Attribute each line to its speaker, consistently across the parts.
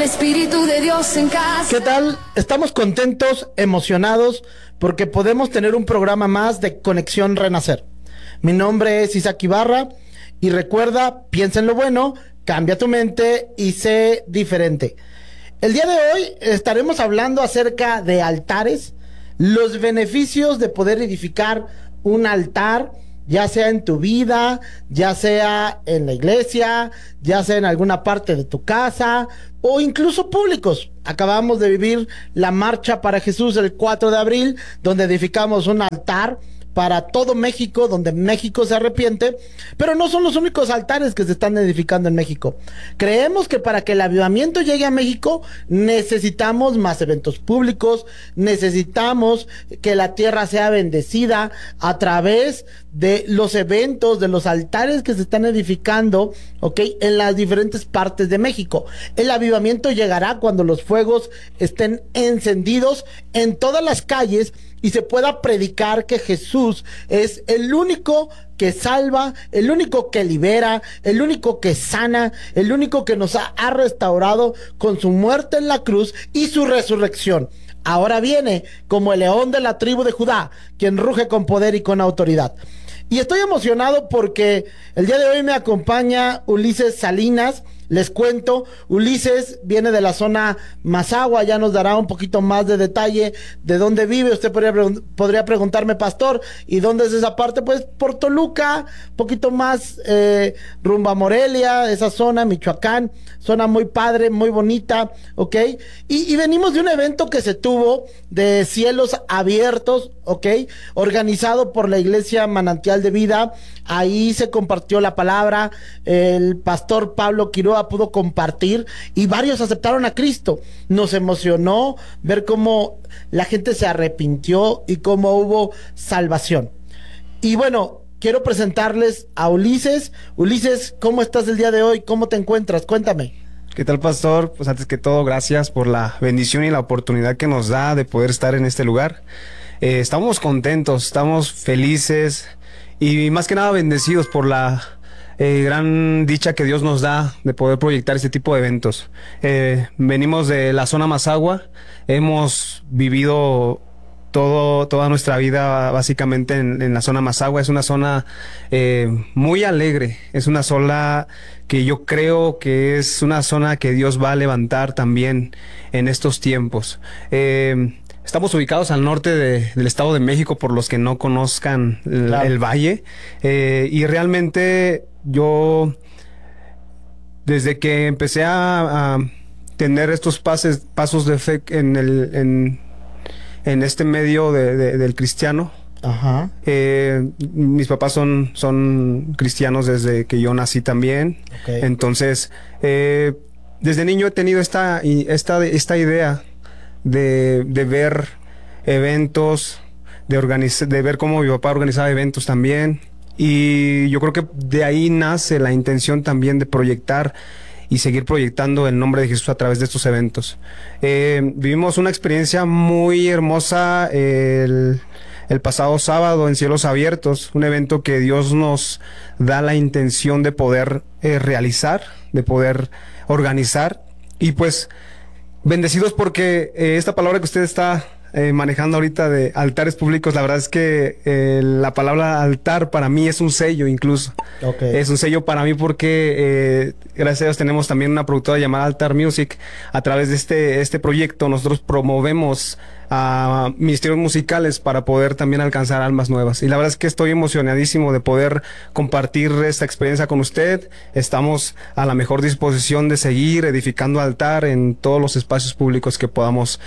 Speaker 1: Espíritu de Dios en casa.
Speaker 2: ¿Qué tal? Estamos contentos, emocionados, porque podemos tener un programa más de Conexión Renacer. Mi nombre es Isaac Ibarra y recuerda, piensa en lo bueno, cambia tu mente y sé diferente. El día de hoy estaremos hablando acerca de altares, los beneficios de poder edificar un altar, ya sea en tu vida, ya sea en la iglesia, ya sea en alguna parte de tu casa o incluso públicos. Acabamos de vivir la Marcha para Jesús el 4 de abril, donde edificamos un altar para todo México, donde México se arrepiente, pero no son los únicos altares que se están edificando en México. Creemos que para que el avivamiento llegue a México, necesitamos más eventos públicos, necesitamos que la tierra sea bendecida a través de los eventos, de los altares que se están edificando, ¿ok?, en las diferentes partes de México. El avivamiento llegará cuando los fuegos estén encendidos en todas las calles y se pueda predicar que Jesús es el único que salva, el único que libera, el único que sana, el único que nos ha restaurado con su muerte en la cruz y su resurrección. Ahora viene como el león de la tribu de Judá, quien ruge con poder y con autoridad. Y estoy emocionado porque el día de hoy me acompaña Ulises Salinas. Les cuento, Ulises viene de la zona Mazahua, ya nos dará un poquito más de detalle de dónde vive. Usted podría preguntarme, pastor, ¿y dónde es esa parte? Pues por Toluca, poquito más rumbo a Morelia, esa zona, Michoacán, zona muy padre, muy bonita, ¿ok? Y venimos de un evento que se tuvo de cielos abiertos, ¿ok?, organizado por la Iglesia Manantial de Vida. Ahí se compartió la palabra, el pastor Pablo Quiroa pudo compartir y varios aceptaron a Cristo. Nos emocionó ver cómo la gente se arrepintió y cómo hubo salvación. Y bueno, quiero presentarles a Ulises. Ulises, ¿cómo estás el día de hoy? ¿Cómo te encuentras? Cuéntame.
Speaker 3: ¿Qué tal, pastor? Pues antes que todo, gracias por la bendición y la oportunidad que nos da de poder estar en este lugar. Estamos contentos, estamos felices y más que nada bendecidos por la gran dicha que Dios nos da de poder proyectar este tipo de eventos. Venimos de la zona Mazahua, hemos vivido toda nuestra vida básicamente en la zona Mazahua. Es una zona muy alegre, es una zona que yo creo que es una zona que Dios va a levantar también en estos tiempos. Estamos ubicados al norte del Estado de México, por los que no conozcan el valle, y realmente yo, desde que empecé a tener estos pasos de fe en este medio del cristiano,
Speaker 2: Ajá.
Speaker 3: Mis papás son cristianos desde que yo nací también.
Speaker 2: Okay.
Speaker 3: Entonces, desde niño he tenido esta idea de ver eventos, de ver cómo mi papá organizaba eventos también, y yo creo que de ahí nace la intención también de proyectar y seguir proyectando el nombre de Jesús a través de estos eventos. Vivimos una experiencia muy hermosa el pasado sábado en Cielos Abiertos, un evento que Dios nos da la intención de poder realizar, de poder organizar, y pues bendecidos porque esta palabra que usted está manejando ahorita de altares públicos, la verdad es que la palabra altar para mí es un sello incluso.
Speaker 2: Okay.
Speaker 3: Es un sello para mí porque gracias a Dios tenemos también una productora llamada Altar Music. A través de este proyecto nosotros promovemos a ministerios musicales para poder también alcanzar almas nuevas, y la verdad es que estoy emocionadísimo de poder compartir esta experiencia con usted. Estamos a la mejor disposición de seguir edificando altar en todos los espacios públicos que podamos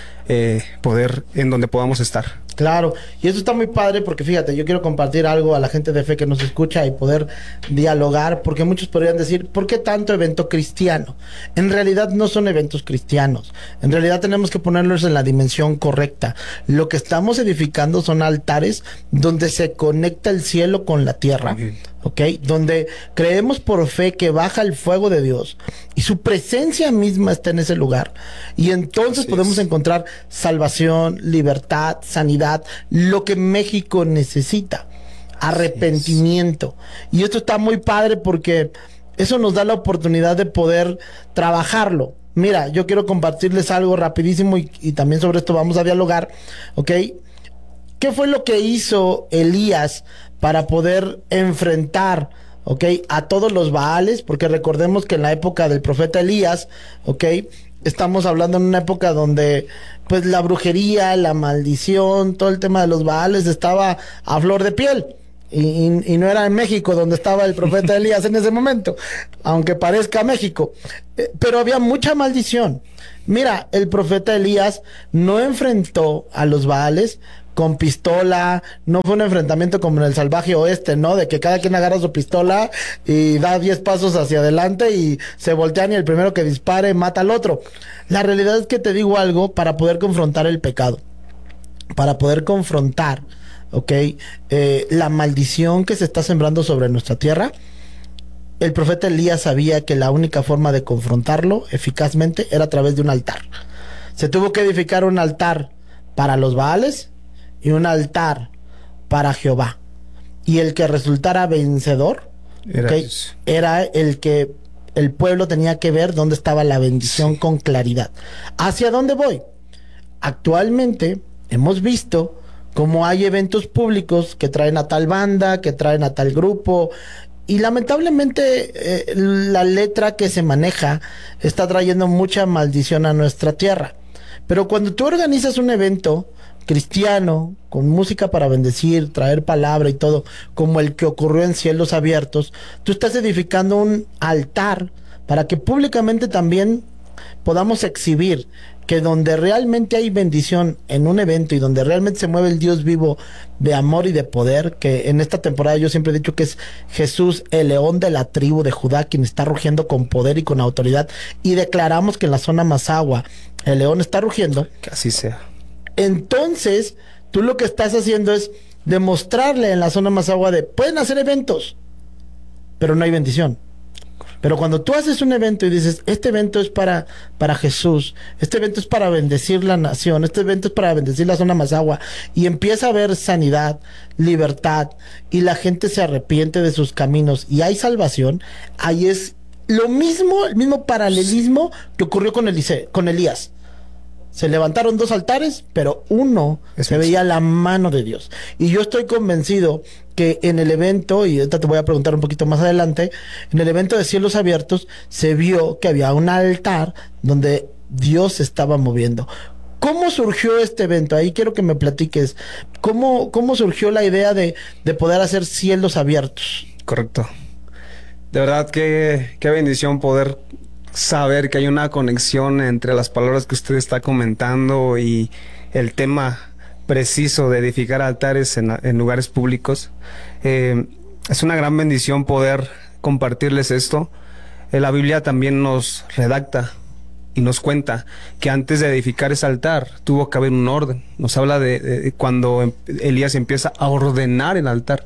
Speaker 3: en donde podamos estar.
Speaker 2: Claro, y eso está muy padre porque fíjate, yo quiero compartir algo a la gente de fe que nos escucha y poder dialogar, porque muchos podrían decir, ¿por qué tanto evento cristiano? En realidad no son eventos cristianos, en realidad tenemos que ponerlos en la dimensión correcta. Lo que estamos edificando son altares donde se conecta el cielo con la tierra. ¿Ok? Donde creemos por fe que baja el fuego de Dios y su presencia misma está en ese lugar, y entonces podemos encontrar salvación, libertad, sanidad, lo que México necesita, arrepentimiento. Y esto está muy padre porque eso nos da la oportunidad de poder trabajarlo. Mira, yo quiero compartirles algo rapidísimo y también sobre esto vamos a dialogar, ¿ok? ¿Qué fue lo que hizo Elías para poder enfrentar, ¿ok?, a todos los Baales? Porque recordemos que en la época del profeta Elías, ¿ok?, estamos hablando en una época donde pues la brujería, la maldición, todo el tema de los Baales estaba a flor de piel. Y no era en México donde estaba el profeta Elías en ese momento, aunque parezca México. Pero había mucha maldición. Mira, el profeta Elías no enfrentó a los Baales con pistola, no fue un enfrentamiento como en el salvaje oeste, ¿no? De que cada quien agarra su pistola y da 10 pasos hacia adelante y se voltean y el primero que dispare mata al otro. La realidad es que te digo algo, para poder confrontar el pecado, para poder confrontar, ¿ok?, la maldición que se está sembrando sobre nuestra tierra, el profeta Elías sabía que la única forma de confrontarlo eficazmente era a través de un altar. Se tuvo que edificar un altar para los Baales y un altar para Jehová. Y el que resultara vencedor era el que el pueblo tenía que ver dónde estaba la bendición con claridad. ¿Hacia dónde voy? Actualmente hemos visto cómo hay eventos públicos que traen a tal banda, que traen a tal grupo, y lamentablemente la letra que se maneja está trayendo mucha maldición a nuestra tierra. Pero cuando tú organizas un evento cristiano, con música para bendecir, traer palabra y todo, como el que ocurrió en Cielos Abiertos, tú estás edificando un altar para que públicamente también podamos exhibir que donde realmente hay bendición en un evento y donde realmente se mueve el Dios vivo de amor y de poder, que en esta temporada yo siempre he dicho que es Jesús, el león de la tribu de Judá, quien está rugiendo con poder y con autoridad, y declaramos que en la zona Mazahua el león está rugiendo.
Speaker 3: Que así sea.
Speaker 2: Entonces, tú lo que estás haciendo es demostrarle en la zona Mazahua de, pueden hacer eventos, pero no hay bendición. Pero cuando tú haces un evento y dices, este evento es para Jesús, este evento es para bendecir la nación, este evento es para bendecir la zona Mazahua, y empieza a haber sanidad, libertad, y la gente se arrepiente de sus caminos, y hay salvación, ahí es lo mismo, el mismo paralelismo que ocurrió con Elías. Se levantaron 2 altares, pero uno se veía la mano de Dios. Y yo estoy convencido que en el evento, y ahorita te voy a preguntar un poquito más adelante, en el evento de Cielos Abiertos se vio que había un altar donde Dios se estaba moviendo. ¿Cómo surgió este evento? Ahí quiero que me platiques. ¿Cómo surgió la idea de poder hacer Cielos Abiertos?
Speaker 3: Correcto. De verdad, qué bendición poder saber que hay una conexión entre las palabras que usted está comentando y el tema preciso de edificar altares en lugares públicos. Es una gran bendición poder compartirles esto. La Biblia también nos redacta y nos cuenta que antes de edificar ese altar tuvo que haber un orden. Nos habla de cuando Elías empieza a ordenar el altar.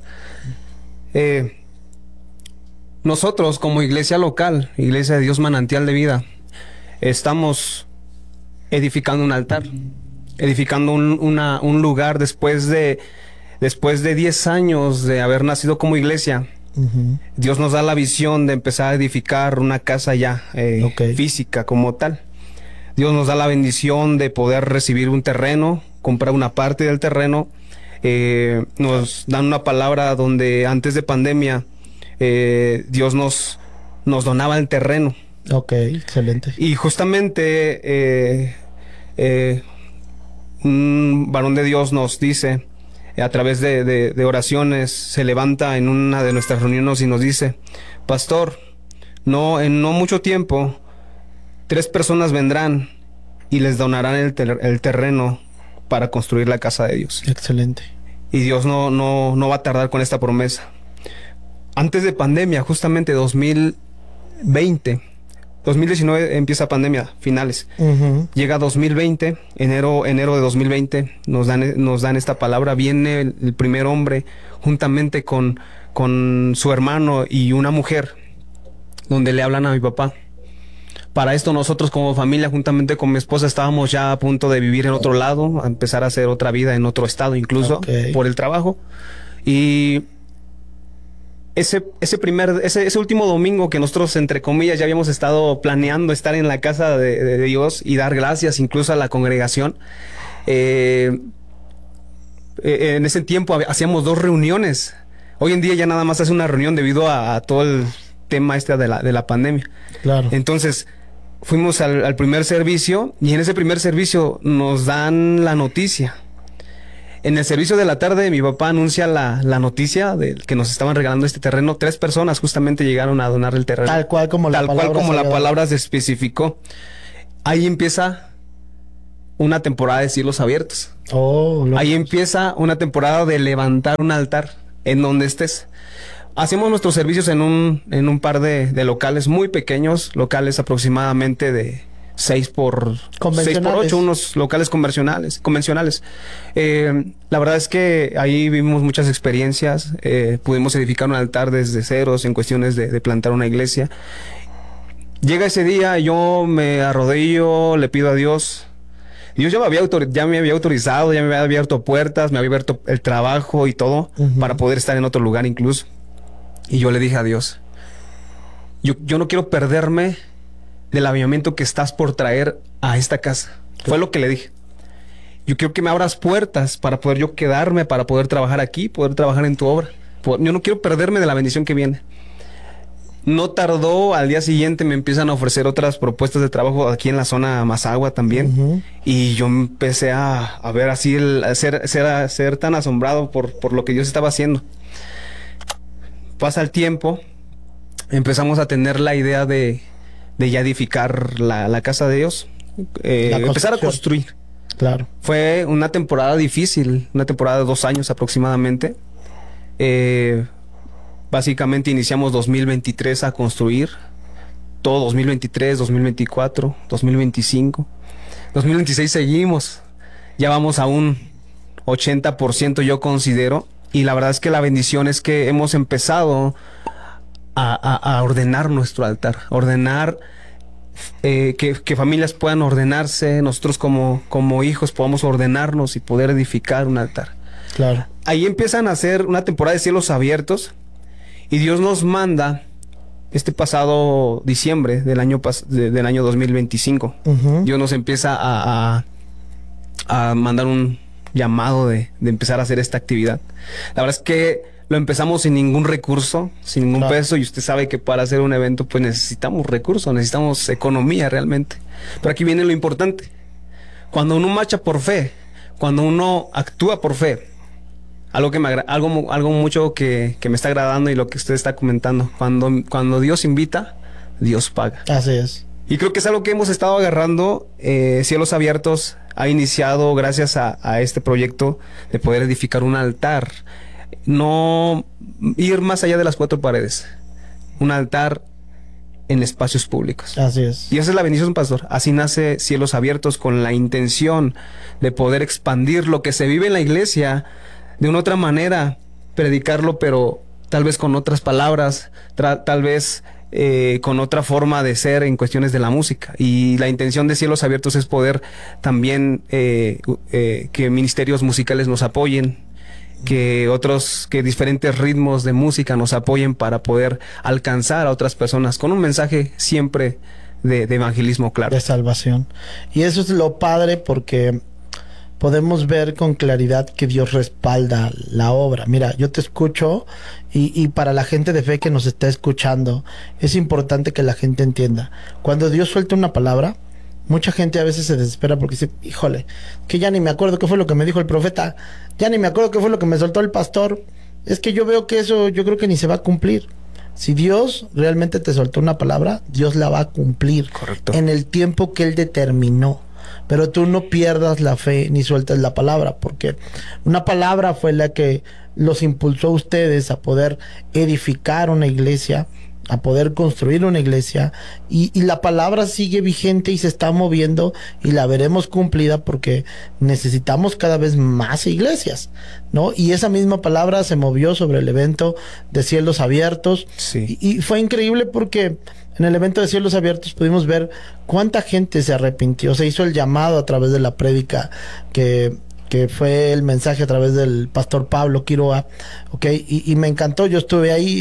Speaker 3: Nosotros como iglesia local, Iglesia de Dios Manantial de Vida, estamos edificando un altar, edificando un lugar después de 10 años de haber nacido como iglesia. Dios nos da la visión de empezar a edificar una casa ya física como tal. Dios nos da la bendición de poder recibir un terreno, comprar una parte del terreno. Nos dan una palabra donde antes de pandemia Dios nos donaba el terreno.
Speaker 2: Ok, excelente.
Speaker 3: Y justamente un varón de Dios nos dice, a través de oraciones, se levanta en una de nuestras reuniones y nos dice: pastor, en no mucho tiempo 3 personas vendrán y les donarán el terreno para construir la casa de Dios.
Speaker 2: Excelente. Y
Speaker 3: Dios no va a tardar con esta promesa. Antes de pandemia, justamente 2019 empieza pandemia, finales. Llega 2020, enero de 2020, nos dan esta palabra. Viene el primer hombre juntamente con su hermano y una mujer, donde le hablan a mi papá. Para esto nosotros como familia, juntamente con mi esposa, estábamos ya a punto de vivir en otro lado, a empezar a hacer otra vida en otro estado incluso, por el trabajo. Y ese último domingo que nosotros, entre comillas, ya habíamos estado planeando estar en la casa de Dios y dar gracias incluso a la congregación, en ese tiempo hacíamos 2 reuniones. Hoy en día ya nada más hace una reunión debido a todo el tema de la pandemia.
Speaker 2: Claro.
Speaker 3: Entonces, fuimos al primer servicio y en ese primer servicio nos dan la noticia. En el servicio de la tarde mi papá anuncia la noticia de que nos estaban regalando este terreno. 3 personas justamente llegaron a donar el terreno.
Speaker 2: Tal cual como la
Speaker 3: palabra se especificó. Ahí empieza una temporada de cielos abiertos. Ahí empieza una temporada de levantar un altar en donde estés. Hacemos nuestros servicios en un par de locales muy pequeños, locales aproximadamente de 6 por 8, unos locales convencionales. La verdad es que ahí vivimos muchas experiencias, pudimos edificar un altar desde ceros en cuestiones de plantar una iglesia. Llega ese día, yo me arrodillo, le pido a Dios. Dios ya me había autorizado, ya me había abierto puertas, me había abierto el trabajo y todo, para poder estar en otro lugar incluso. Y yo le dije a Dios, yo no quiero perderme del avivamiento que estás por traer a esta casa. Fue lo que le dije. Yo quiero que me abras puertas para poder yo quedarme, para poder trabajar aquí, poder trabajar en tu obra. Yo no quiero perderme de la bendición que viene. No tardó, al día siguiente me empiezan a ofrecer otras propuestas de trabajo aquí en la zona Mazagua también. Y yo empecé a ver así, ser tan asombrado por lo que Dios estaba haciendo. Pasa el tiempo, empezamos a tener la idea de ya edificar la casa de Dios, empezar a construir.
Speaker 2: Claro.
Speaker 3: Fue una temporada difícil, una temporada de 2 años aproximadamente. Básicamente iniciamos 2023 a construir, todo 2023, 2024, 2025, 2026 seguimos, ya vamos a un 80% yo considero, y la verdad es que la bendición es que hemos empezado a ordenar nuestro altar, ordenar, que familias puedan ordenarse, nosotros como hijos podamos ordenarnos y poder edificar un altar.
Speaker 2: Claro.
Speaker 3: Ahí empiezan a hacer una temporada de cielos abiertos y Dios nos manda este pasado diciembre del año 2025. Dios nos empieza a mandar un llamado de empezar a hacer esta actividad. La verdad es que lo empezamos sin ningún recurso, sin ningún peso, y usted sabe que para hacer un evento pues necesitamos recursos, necesitamos economía realmente. Pero aquí viene lo importante. Cuando uno marcha por fe, cuando uno actúa por fe, algo mucho que me está agradando y lo que usted está comentando, cuando Dios invita, Dios paga.
Speaker 2: Así es.
Speaker 3: Y creo que es algo que hemos estado agarrando. Cielos Abiertos ha iniciado gracias a este proyecto de poder edificar un altar. No ir más allá de las 4 paredes. Un altar en espacios públicos.
Speaker 2: Así es.
Speaker 3: Y esa es la bendición, pastor. Así nace Cielos Abiertos, con la intención de poder expandir lo que se vive en la iglesia de una otra manera, predicarlo, pero tal vez con otras palabras, tal vez con otra forma de ser en cuestiones de la música. Y la intención de Cielos Abiertos es poder también que ministerios musicales nos apoyen, que diferentes ritmos de música nos apoyen para poder alcanzar a otras personas con un mensaje siempre de evangelismo claro.
Speaker 2: De salvación. Y eso es lo padre, porque podemos ver con claridad que Dios respalda la obra. Mira, yo te escucho y para la gente de fe que nos está escuchando, es importante que la gente entienda. Cuando Dios suelta una palabra, mucha gente a veces se desespera porque dice, híjole, que ya ni me acuerdo qué fue lo que me dijo el profeta, ya ni me acuerdo qué fue lo que me soltó el pastor. Es que yo veo que eso, yo creo que ni se va a cumplir. Si Dios realmente te soltó una palabra, Dios la va a cumplir.
Speaker 3: Correcto.
Speaker 2: En el tiempo que Él determinó. Pero tú no pierdas la fe ni sueltes la palabra, porque una palabra fue la que los impulsó a ustedes a poder edificar una iglesia, a poder construir una iglesia, y la palabra sigue vigente y se está moviendo y la veremos cumplida, porque necesitamos cada vez más iglesias, ¿no? Y esa misma palabra se movió sobre el evento de Cielos Abiertos.
Speaker 3: Sí.
Speaker 2: Y fue increíble porque en el evento de Cielos Abiertos pudimos ver cuánta gente se arrepintió. Se hizo el llamado a través de la prédica que que fue el mensaje a través del pastor Pablo Quiroa, ¿ok? Y me encantó, yo estuve ahí,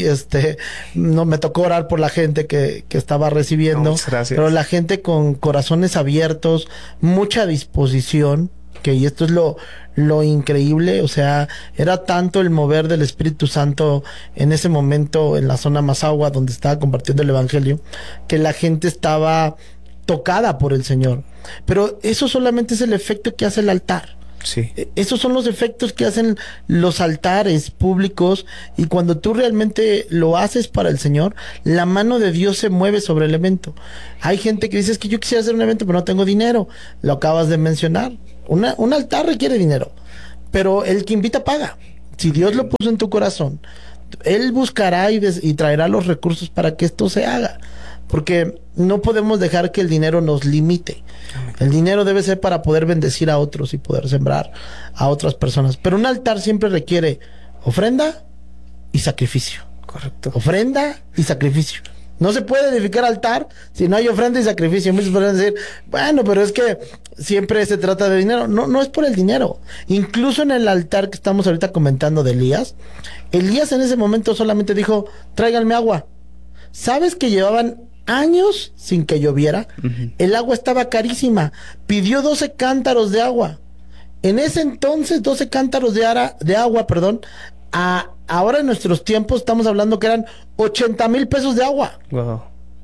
Speaker 2: no me tocó orar por la gente que estaba recibiendo,
Speaker 3: Muchas gracias.
Speaker 2: pero la gente con corazones abiertos, mucha disposición, que y esto es lo increíble, o sea, era tanto el mover del Espíritu Santo en ese momento en la zona Mazahua donde estaba compartiendo el evangelio, que la gente estaba tocada por el Señor. Pero eso solamente es el efecto que hace el altar.
Speaker 3: Sí.
Speaker 2: Esos son los efectos que hacen los altares públicos, y cuando tú realmente lo haces para el Señor, la mano de Dios se mueve sobre el evento. Hay gente que dice, es que yo quisiera hacer un evento pero no tengo dinero. Lo acabas de mencionar. Un altar requiere dinero, pero el que invita paga. Si Dios lo puso en tu corazón, Él buscará y traerá los recursos para que esto se haga, porque no podemos dejar que el dinero nos limite. El dinero debe ser para poder bendecir a otros y poder sembrar a otras personas. Pero un altar siempre requiere ofrenda y sacrificio.
Speaker 3: Correcto.
Speaker 2: Ofrenda y sacrificio. No se puede edificar altar si no hay ofrenda y sacrificio. Muchos podrían decir, bueno, pero es que siempre se trata de dinero. No, no es por el dinero. Incluso en el altar que estamos ahorita comentando de Elías, Elías en ese momento solamente dijo, tráiganme agua. ¿Sabes que llevaban años sin que lloviera? El agua estaba carísima. Pidió 12 cántaros de agua. En ese entonces, 12 cántaros de agua, perdón. Ahora en nuestros tiempos estamos hablando que eran 80,000 pesos de agua.
Speaker 3: Wow.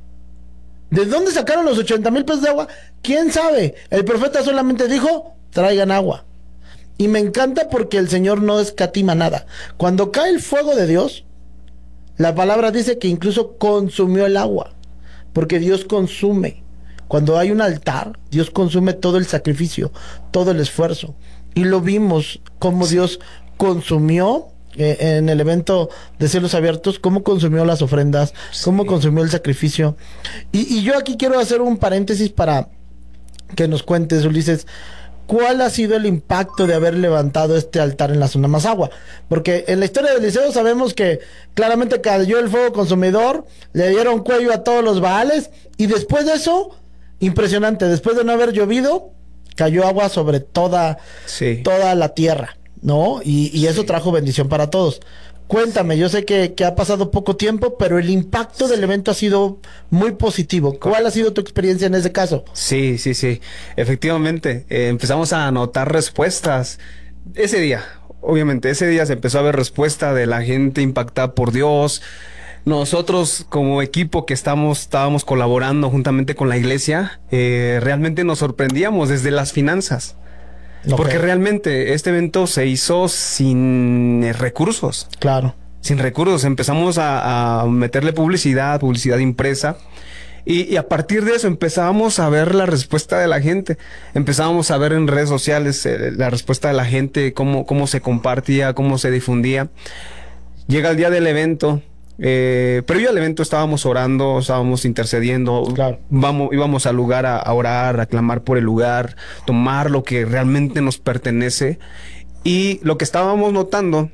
Speaker 2: ¿De dónde sacaron los 80,000 pesos de agua? ¿Quién sabe? El profeta solamente dijo, traigan agua. Y me encanta porque el Señor no escatima nada. Cuando cae el fuego de Dios, la palabra dice que incluso consumió el agua, porque Dios consume. Cuando hay un altar, Dios consume todo el sacrificio, todo el esfuerzo. Y lo vimos como Dios consumió en el evento de Cielos Abiertos, cómo consumió las ofrendas, cómo consumió el sacrificio. Y yo aquí quiero hacer un paréntesis para que nos cuentes, Ulises, ¿cuál ha sido el impacto de haber levantado este altar en la zona Mazahua? Porque en la historia de Eliseo sabemos que claramente cayó el fuego consumidor, le dieron cuello a todos los baales, y después de eso, impresionante, después de no haber llovido, cayó agua sobre toda la tierra, ¿no? Y eso trajo bendición para todos. Cuéntame, yo sé que ha pasado poco tiempo, pero el impacto del evento ha sido muy positivo. ¿Cuál ha sido tu experiencia en ese caso?
Speaker 3: Sí. Efectivamente, empezamos a notar respuestas. Ese día se empezó a ver respuesta de la gente impactada por Dios. Nosotros como equipo que estábamos colaborando juntamente con la iglesia, realmente nos sorprendíamos desde las finanzas. Okay. Porque realmente este evento se hizo sin recursos.
Speaker 2: Claro.
Speaker 3: Sin recursos. Empezamos a meterle publicidad impresa. Y a partir de eso empezábamos a ver la respuesta de la gente. Empezábamos a ver en redes sociales la respuesta de la gente, cómo se compartía, cómo se difundía. Llega el día del evento. Previo al evento estábamos orando, estábamos intercediendo.
Speaker 2: Claro.
Speaker 3: Íbamos al lugar a orar, a clamar por el lugar, tomar lo que realmente nos pertenece. Y lo que estábamos notando,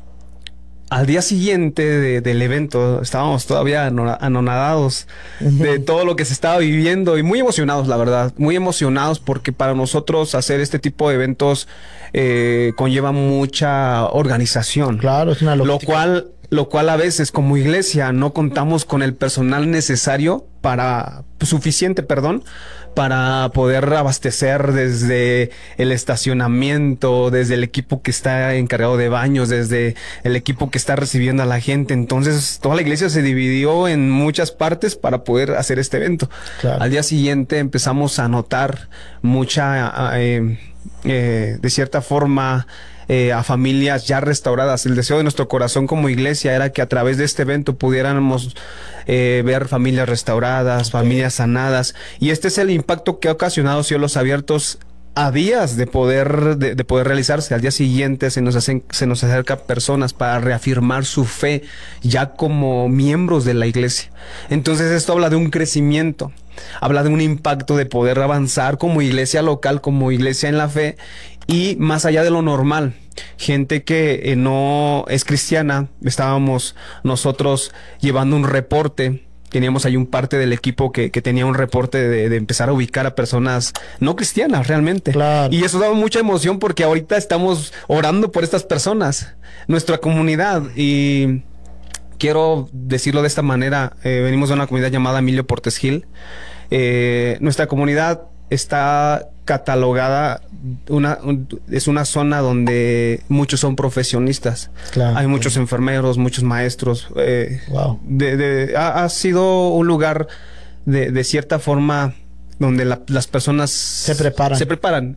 Speaker 3: al día siguiente del evento, estábamos todavía anonadados de todo lo que se estaba viviendo y muy emocionados, la verdad, muy emocionados, porque para nosotros hacer este tipo de eventos conlleva mucha organización.
Speaker 2: Claro, es una logística.
Speaker 3: Lo cual a veces como iglesia no contamos con el personal necesario suficiente para poder abastecer desde el estacionamiento, desde el equipo que está encargado de baños, desde el equipo que está recibiendo a la gente. Entonces toda la iglesia se dividió en muchas partes para poder hacer este evento. Claro. Al día siguiente empezamos a notar mucha, de cierta forma, a familias ya restauradas. El deseo de nuestro corazón como iglesia era que a través de este evento pudiéramos ver familias restauradas, familias sanadas, y este es el impacto que ha ocasionado Cielos Abiertos a días de poder realizarse. Al día siguiente se nos acerca personas para reafirmar su fe ya como miembros de la iglesia. Entonces esto habla de un crecimiento, habla de un impacto de poder avanzar como iglesia local, como iglesia en la fe. Y más allá de lo normal, gente que no es cristiana, estábamos nosotros llevando un reporte teníamos ahí un parte del equipo que tenía un reporte de empezar a ubicar a personas no cristianas realmente.
Speaker 2: Claro.
Speaker 3: Y eso daba mucha emoción porque ahorita estamos orando por estas personas, nuestra comunidad. Y quiero decirlo de esta manera, venimos de una comunidad llamada Emilio Portes Gil. Nuestra comunidad está catalogada, es una zona donde muchos son profesionistas.
Speaker 2: Claro.
Speaker 3: Hay muchos enfermeros, muchos maestros.
Speaker 2: Wow.
Speaker 3: Ha sido un lugar de cierta forma donde las personas se preparan.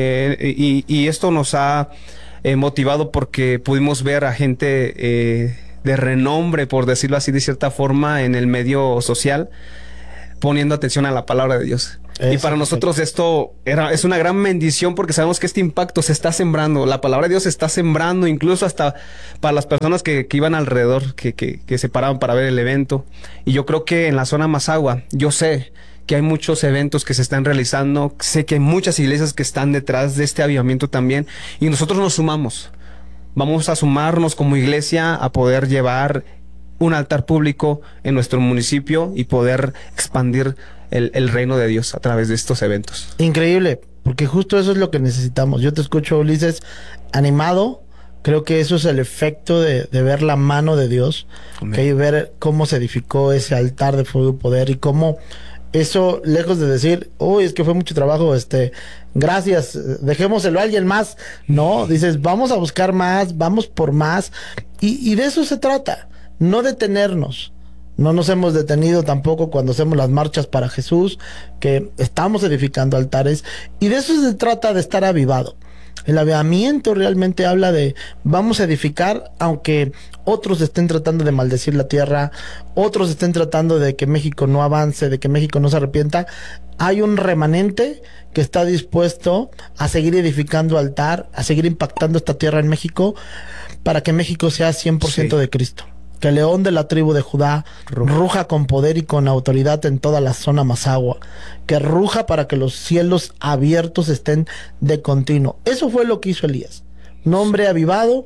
Speaker 3: Y esto nos ha motivado porque pudimos ver a gente de renombre, por decirlo así, de cierta forma, en el medio social, poniendo atención a la palabra de Dios. Eso, y para nosotros esto es una gran bendición porque sabemos que este impacto se está sembrando, la palabra de Dios se está sembrando, incluso hasta para las personas que iban alrededor, que se paraban para ver el evento. Y yo creo que en la zona Mazahua, yo sé que hay muchos eventos que se están realizando, sé que hay muchas iglesias que están detrás de este avivamiento también, y nosotros nos sumamos. Vamos a sumarnos como iglesia a poder llevar un altar público en nuestro municipio y poder expandir el reino de Dios a través de estos eventos.
Speaker 2: Increíble, porque justo eso es lo que necesitamos. Yo te escucho, Ulises, animado. Creo que eso es el efecto de ver la mano de Dios, que ver cómo se edificó ese altar de fuego y poder, y cómo eso, lejos de decir, uy, es que fue mucho trabajo, gracias, dejémoselo a alguien más. No, dices, vamos a buscar más, vamos por más, y de eso se trata, no detenernos. No nos hemos detenido tampoco cuando hacemos las marchas para Jesús, que estamos edificando altares, y de eso se trata, de estar avivado. El avivamiento realmente habla de vamos a edificar, aunque otros estén tratando de maldecir la tierra, otros estén tratando de que México no avance, de que México no se arrepienta. Hay un remanente que está dispuesto a seguir edificando altar, a seguir impactando esta tierra en México, para que México sea 100% de Cristo. Que el león de la tribu de Judá ruja con poder y con autoridad en toda la zona Mazahua. Que ruja para que los cielos abiertos estén de continuo. Eso fue lo que hizo Elías. Un hombre avivado,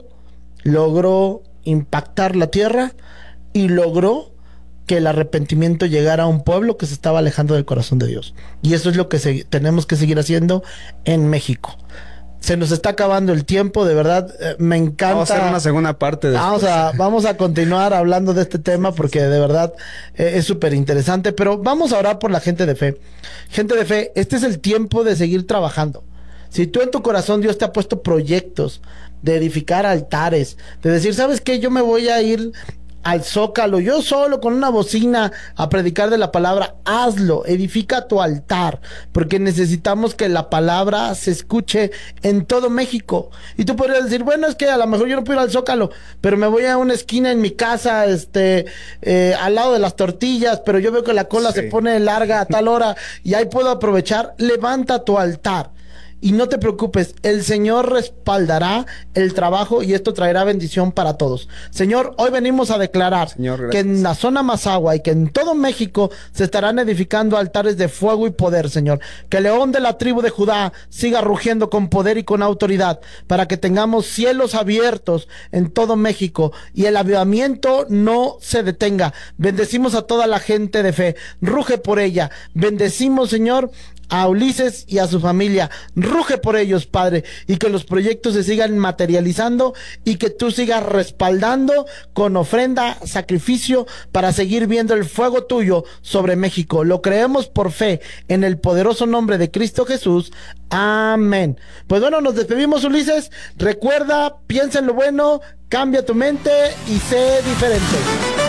Speaker 2: logró impactar la tierra y logró que el arrepentimiento llegara a un pueblo que se estaba alejando del corazón de Dios. Y eso es lo que tenemos que seguir haciendo en México. Se nos está acabando el tiempo, de verdad, me encanta.
Speaker 3: Vamos a hacer una segunda parte después.
Speaker 2: Vamos a continuar hablando de este tema porque de verdad es súper interesante, pero vamos a orar por la gente de fe. Gente de fe, este es el tiempo de seguir trabajando. Si tú en tu corazón Dios te ha puesto proyectos de edificar altares, de decir, ¿sabes qué? Yo me voy a ir al Zócalo, yo solo con una bocina a predicar de la palabra. Hazlo, edifica tu altar, porque necesitamos que la palabra se escuche en todo México. Y tú podrías decir, bueno, es que a lo mejor yo no puedo ir al Zócalo, pero me voy a una esquina en mi casa, al lado de las tortillas, pero yo veo que la cola se pone larga a tal hora y ahí puedo aprovechar. Levanta tu altar. Y no te preocupes, el Señor respaldará el trabajo y esto traerá bendición para todos. Señor, hoy venimos a declarar, Señor, que en la zona Mazahua y que en todo México se estarán edificando altares de fuego y poder, Señor. Que el león de la tribu de Judá siga rugiendo con poder y con autoridad para que tengamos cielos abiertos en todo México y el avivamiento no se detenga. Bendecimos a toda la gente de fe, ruge por ella. Bendecimos, Señor, a Ulises y a su familia. Ruge por ellos, Padre, y que los proyectos se sigan materializando y que tú sigas respaldando con ofrenda, sacrificio, para seguir viendo el fuego tuyo sobre México. Lo creemos por fe en el poderoso nombre de Cristo Jesús. Amén. Pues bueno, nos despedimos, Ulises. Recuerda, piensa en lo bueno, cambia tu mente y sé diferente.